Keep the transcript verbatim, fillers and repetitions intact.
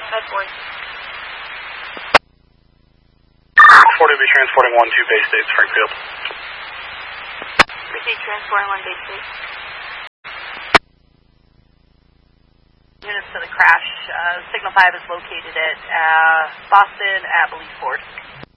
That's one. Ford will be transporting one to base state Springfield. Receive transporting one base state. Units to the crash. Uh, Signal five is located at uh, Boston at Belize Ford.